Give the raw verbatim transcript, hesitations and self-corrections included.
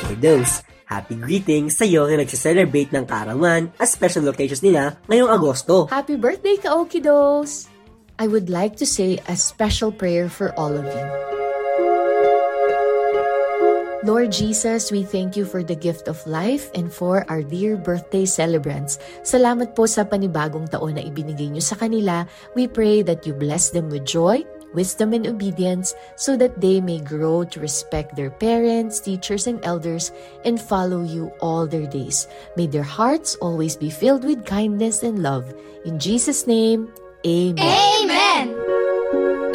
Kiddos, happy greetings sa iyo na nagsiselebrate ng kaarawan at special occasions nila ngayong Agosto. Happy birthday ka, Kiddos! I would like to say a special prayer for all of you. Lord Jesus, we thank you for the gift of life and for our dear birthday celebrants. Salamat po sa panibagong taon na ibinigay niyo sa kanila. We pray that you bless them with joy, wisdom, and obedience so that they may grow to respect their parents, teachers, and elders and follow you all their days. May their hearts always be filled with kindness and love. In Jesus' name, Amen. Amen.